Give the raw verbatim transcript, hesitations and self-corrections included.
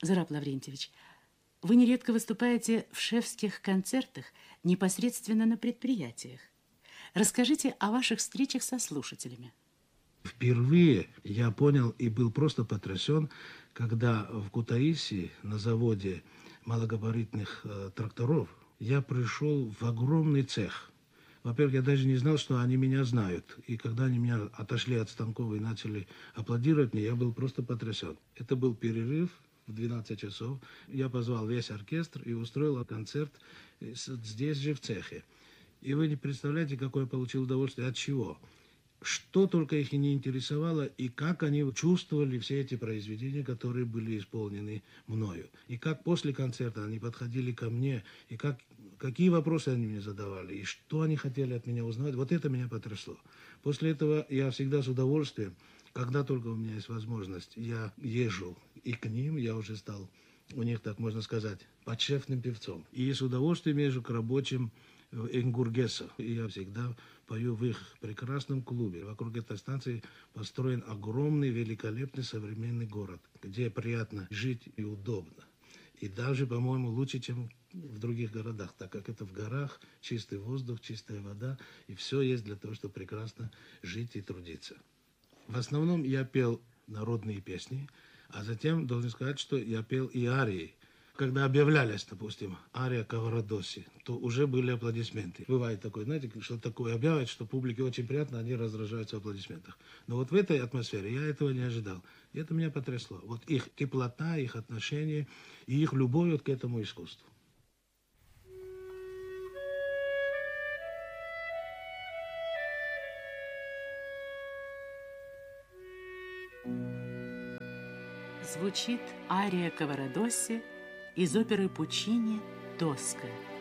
Зураб Лаврентьевич, вы нередко выступаете в шефских концертах непосредственно на предприятиях. Расскажите о ваших встречах со слушателями. Впервые я понял и был просто потрясен, когда в Кутаиси на заводе малогабаритных э, тракторов я пришел в огромный цех. Во-первых, я даже не знал, что они меня знают. И когда они меня отошли от станков и начали аплодировать мне, я был просто потрясен. Это был перерыв в двенадцать часов. Я позвал весь оркестр и устроил концерт здесь же, в цехе. И вы не представляете, какое я получил удовольствие. От чего? Что только их и не интересовало, и как они чувствовали все эти произведения, которые были исполнены мною. И как после концерта они подходили ко мне, и как, какие вопросы они мне задавали, и что они хотели от меня узнать. Вот это меня потрясло. После этого я всегда с удовольствием, когда только у меня есть возможность, я езжу и к ним, я уже стал у них, так можно сказать, подшефным певцом. И с удовольствием езжу к рабочим Энгургеса. И я всегда пою в их прекрасном клубе. Вокруг этой станции построен огромный, великолепный современный город, где приятно жить и удобно. И даже, по-моему, лучше, чем в других городах, так как это в горах, чистый воздух, чистая вода, и все есть для того, чтобы прекрасно жить и трудиться. В основном я пел народные песни, а затем должен сказать, что я пел и арии. Когда объявлялись, допустим, ария Каварадоси, то уже были аплодисменты. Бывает такое, знаете, что такое объявят, что публике очень приятно, они раздражаются в аплодисментах. Но вот в этой атмосфере я этого не ожидал. И это меня потрясло. Вот их теплота, их отношение и их любовь вот к этому искусству. Звучит ария Каварадоси из оперы Пуччини «Тоска».